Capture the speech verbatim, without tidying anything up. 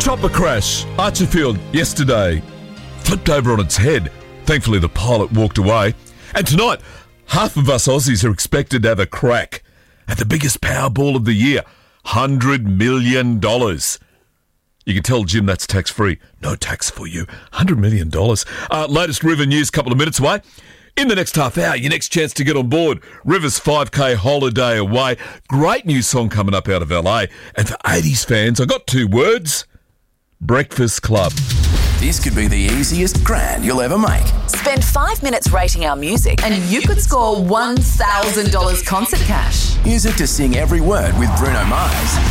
chopper crash, Archerfield, yesterday. Flipped over on its head. Thankfully, the pilot walked away. And tonight, half of us Aussies are expected to have a crack at the biggest Powerball of the year, one hundred million dollars. You can tell Jim that's tax-free. No tax for you. one hundred million dollars. Uh, latest River news, couple of minutes away. In the next half hour, your next chance to get on board. River's five K holiday away. Great new song coming up out of L A. And for eighties fans, I got two words. Breakfast Club. This could be the easiest grand you'll ever make. Spend five minutes rating our music and you could score one thousand dollars concert cash. Music to sing every word with Bruno Mars.